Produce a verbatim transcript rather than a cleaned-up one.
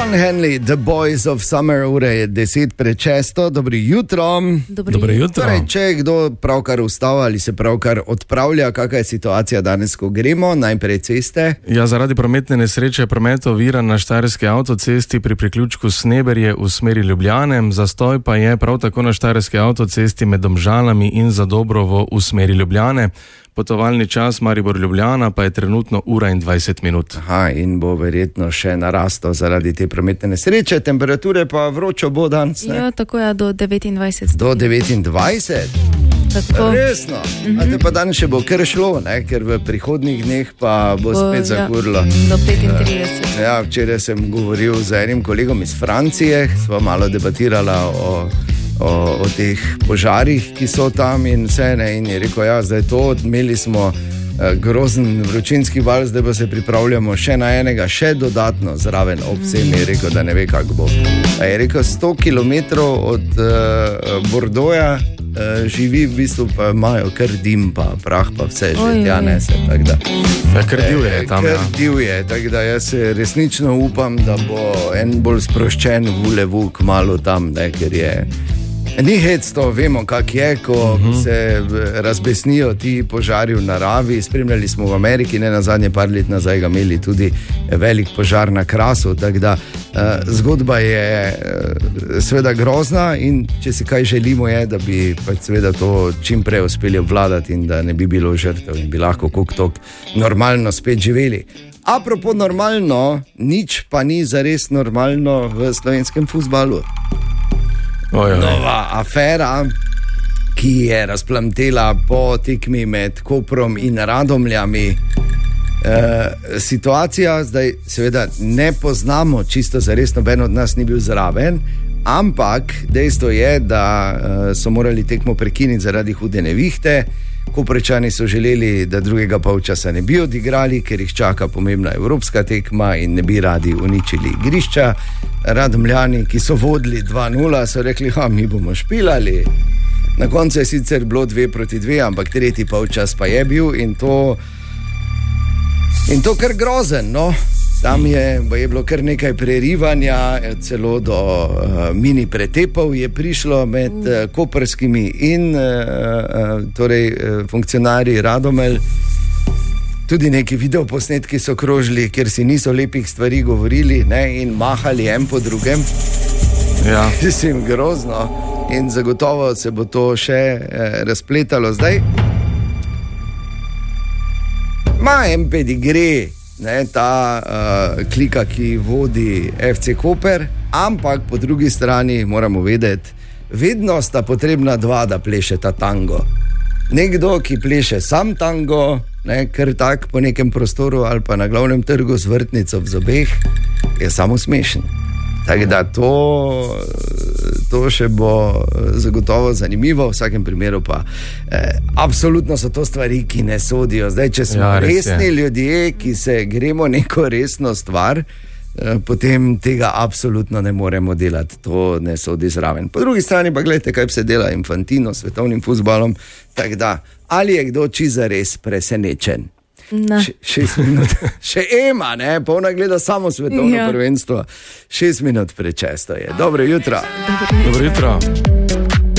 Don Henley, The Boys of Summer, ure je deset pred šesto, dobro jutro. Dobro jutro. Torej, če je kdo pravkar vstal ali se pravkar odpravlja, kakva je situacija danes, ko gremo, najprej ceste? Ja, zaradi prometne nesreče je promet oviran na Štajerski avtocesti pri priključku Sneberje v smeri Ljubljane, zastoj pa je prav tako na Štajerski avtocesti med Domžalami in Zadobrovo v smeri Ljubljane. Potovalni čas Maribor-Ljubljana pa je trenutno ura in dvajset minut. Aha, in bo verjetno še narastel zaradi te prometne nesreče, temperature pa vročo bo danes, ne? Ja, tako je, do devetindvajset. Do devetindvajset? Tako. Resno? Mm-hmm. A te pa danes še bo kar šlo, ne? Ker v prihodnjih dneh pa bo, bo spet zakurlo. Ja, do petintrideset. Ja, včeraj sem govoril z enim kolegom iz Francije, sva malo debatirala o O, o teh požarih, ki so tam in vse, ne, in je rekel, ja, zdaj to, imeli smo eh, grozen vročinski val, zdaj pa se pripravljamo še na enega, še dodatno zraven ob vsem, je rekel, da ne ve, kak bo. A je rekel, sto kilometrov od eh, Bordoja eh, živi, v bistvu pa imajo kar dim, pa prah, pa vse že tja nese, tako da. Ja, kar divje je tam, ja. Kar divje, tako da jaz se resnično upam, da bo en bolj sproščen vulevu kmalu tam, ne, ker je ni hec to, vemo kak je, ko uh-huh. se razbesnijo ti požari v naravi. Spremljali smo v Ameriki, ne na zadnje par let nazaj ga imeli tudi velik požar na Krasu, tako da uh, zgodba je uh, seveda grozna in če si kaj želimo je, da bi pač seveda to čim prej uspeli obvladati in da ne bi bilo žrtev in bi lahko kuk tok normalno spet živeli. Apropo normalno, nič pa ni zares normalno v slovenskem fuzbalu. Oj, oj. Nova afera, ki je razplamtela po tekmi med Koprom in Radomljami. E, situacija, zdaj seveda ne poznamo, čisto zares noben od nas ni bil zraven, ampak dejstvo je, da e, so morali tekmo prekiniti zaradi hude nevihte. Koprečani so želeli, da drugega polčasa ne bi odigrali, ker jih čaka pomembna evropska tekma in ne bi radi uničili igrišča. Radomljani, ki so vodili dva nula, so rekli, ha, mi bomo špilali. Na koncu je sicer bilo dve proti dve, ampak tretji polčas pa je bil in to, in to kar grozen, no. Tam je, je bilo kar nekaj prerivanja, celo do uh, mini pretepov je prišlo med uh, koprskimi in uh, uh, torej, uh, funkcionarji Radomelj. Tudi neki videoposnetki so krožili, ker si niso lepih stvari govorili, ne, in mahali en po drugem. Ja. Mislim, grozno. In zagotovo se bo to še eh, razpletalo zdaj. Ma en pedigre. Ne, ta uh, klika, ki vodi F C Koper, ampak po drugi strani moramo vedeti, vedno sta potrebna dva, da plešeta tango. Nekdo, ki pleše sam tango, ne, kar tak po nekem prostoru ali pa na glavnem trgu z vrtnico v zobeh, je samo smešen. Tako da to, to še bo zagotovo zanimivo, v vsakem primeru pa eh, absolutno so to stvari, ki ne sodijo. Zdaj, če smo ja, res resni je. ljudje, ki se gremo neko resno stvar, eh, potem tega absolutno ne moremo delati, to ne sodi zraven. Po drugi strani pa gledajte, kaj se dela Infantino s svetovnim fuzbalom, tako da, ali je kdo čiza res presenečen? Še, šest minut, še Ema, ne, polna gleda samo svetovno ja. prvenstvo. Šest minut pred šesto je. Dobro jutro. Dobro jutro. Dobro jutro.